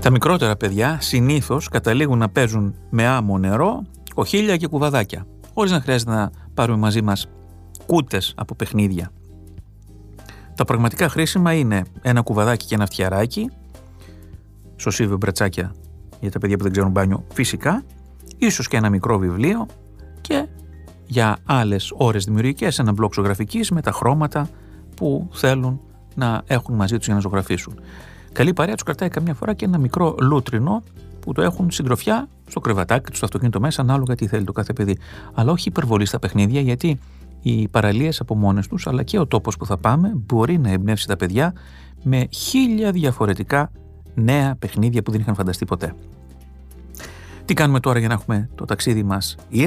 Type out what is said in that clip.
Τα μικρότερα παιδιά συνήθως καταλήγουν να παίζουν με άμμο νερό, κοχύλια και κουβαδάκια, χωρίς να χρειάζεται να πάρουμε μαζί μας κούτες από παιχνίδια. Τα πραγματικά χρήσιμα είναι ένα κουβαδάκι και ένα φτιαράκι, σωσίβιο μπρατσάκια για τα παιδιά που δεν ξέρουν μπάνιο φυσικά, ίσως και ένα μικρό βιβλίο και για άλλες ώρες δημιουργικές ένα μπλοκ ζωγραφικής με τα χρώματα που θέλουν να έχουν μαζί τους για να ζωγραφίσουν. Καλή παρέα τους κρατάει καμιά φορά και ένα μικρό λούτρινο που το έχουν συντροφιά στο κρεβατάκι του, στο αυτοκίνητο μέσα, ανάλογα τι θέλει το κάθε παιδί. Αλλά όχι υπερβολή στα παιχνίδια, γιατί οι παραλίες από μόνες τους, αλλά και ο τόπος που θα πάμε, μπορεί να εμπνεύσει τα παιδιά με 1000 διαφορετικά νέα παιχνίδια που δεν είχαν φανταστεί ποτέ. Τι κάνουμε τώρα για να έχουμε το ταξίδι μας